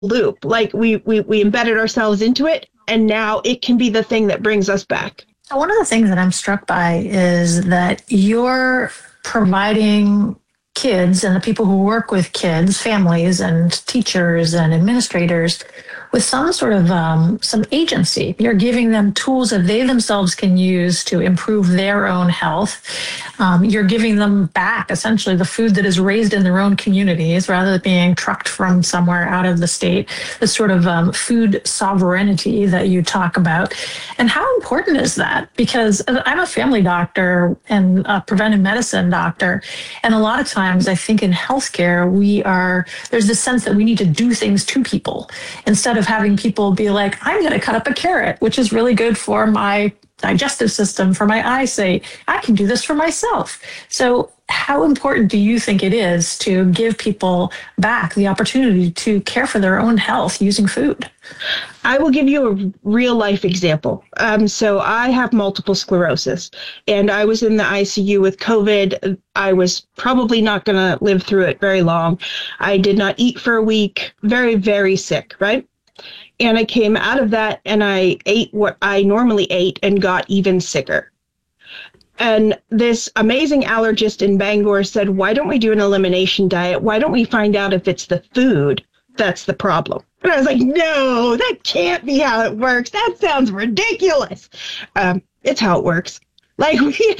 loop. Like we embedded ourselves into it, and now it can be the thing that brings us back. So one of the things that I'm struck by is that you're providing kids and the people who work with kids, families and teachers and administrators with some sort of some agency. You're giving them tools that they themselves can use to improve their own health. You're giving them back essentially the food that is raised in their own communities rather than being trucked from somewhere out of the state, the sort of food sovereignty that you talk about. And how important is that? Because I'm a family doctor and a preventive medicine doctor. And a lot of times I think in healthcare, there's this sense that we need to do things to people instead of having people be like, I'm going to cut up a carrot, which is really good for my digestive system, for my eyesight. I can do this for myself. So how important do you think it is to give people back the opportunity to care for their own health using food? I will give you a real life example. So I have multiple sclerosis, and I was in the ICU with COVID. I was probably not going to live through it very long. I did not eat for a week, very, very sick, right? And I came out of that and I ate what I normally ate and got even sicker. And this amazing allergist in Bangor said, why don't we do an elimination diet? Why don't we find out if it's the food that's the problem? And I was like, no, that can't be how it works. That sounds ridiculous. It's how it works. Like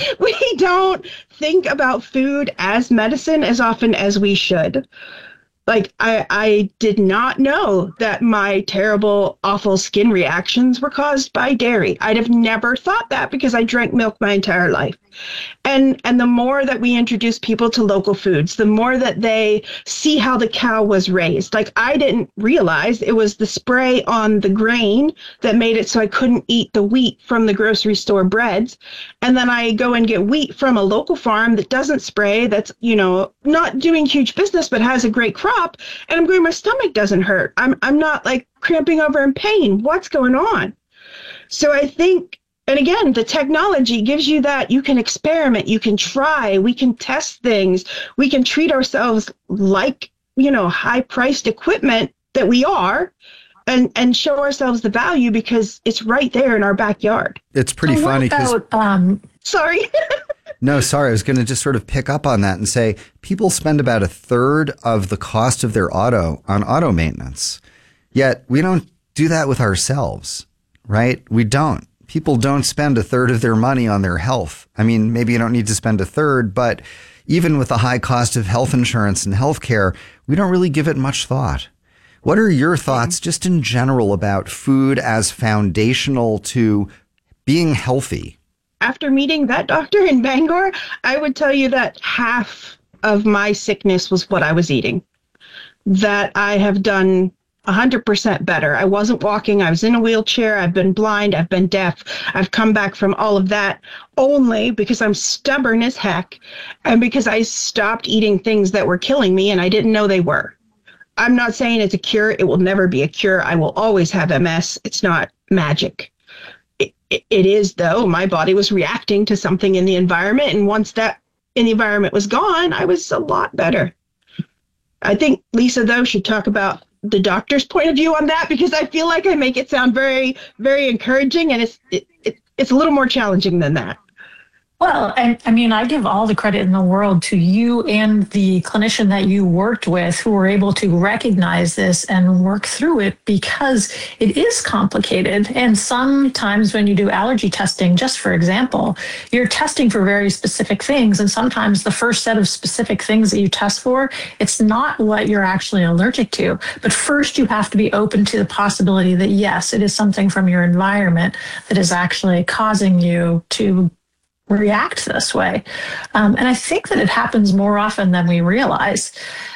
we don't think about food as medicine as often as we should. Like, I did not know that my terrible, awful skin reactions were caused by dairy. I'd have never thought that because I drank milk my entire life. And the more that we introduce people to local foods, the more that they see how the cow was raised. Like, I didn't realize it was the spray on the grain that made it so I couldn't eat the wheat from the grocery store breads. And then I go and get wheat from a local farm that doesn't spray, that's, not doing huge business, but has a great crop. And I'm going, my stomach doesn't hurt. I'm not like cramping over in pain. What's going on? So I think, and again, the technology gives you that you can experiment, you can try, we can test things, we can treat ourselves like, high-priced equipment that we are, and show ourselves the value because it's right there in our backyard. It's pretty funny because... Sorry. No, sorry. I was going to just sort of pick up on that and say people spend about a third of the cost of their auto on auto maintenance. Yet we don't do that with ourselves, right? We don't. People don't spend a third of their money on their health. I mean, maybe you don't need to spend a third, but even with the high cost of health insurance and healthcare, we don't really give it much thought. What are your thoughts just in general about food as foundational to being healthy? After meeting that doctor in Bangor, I would tell you that half of my sickness was what I was eating. That I have done 100% better. I wasn't walking. I was in a wheelchair. I've been blind. I've been deaf. I've come back from all of that only because I'm stubborn as heck and because I stopped eating things that were killing me and I didn't know they were. I'm not saying it's a cure. It will never be a cure. I will always have MS. It's not magic. It is, though. My body was reacting to something in the environment. And once that in the environment was gone, I was a lot better. I think Lisa, though, should talk about the doctor's point of view on that, because I feel like I make it sound very, very encouraging. And it's a little more challenging than that. Well, I give all the credit in the world to you and the clinician that you worked with who were able to recognize this and work through it because it is complicated. And sometimes when you do allergy testing, just for example, you're testing for very specific things. And sometimes the first set of specific things that you test for, it's not what you're actually allergic to. But first you have to be open to the possibility that, yes, it is something from your environment that is actually causing you to react this way. And I think that it happens more often than we realize.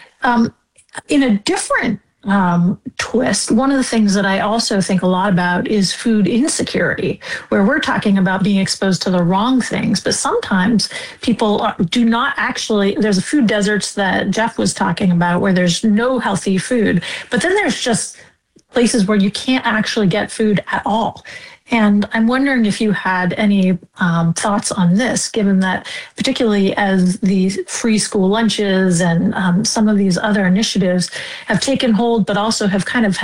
In a different twist, one of the things that I also think a lot about is food insecurity, where we're talking about being exposed to the wrong things. But sometimes people do not actually, there's a food deserts that Jeff was talking about where there's no healthy food, but then there's just places where you can't actually get food at all. And I'm wondering if you had any thoughts on this, given that particularly as the free school lunches and some of these other initiatives have taken hold, but also have kind of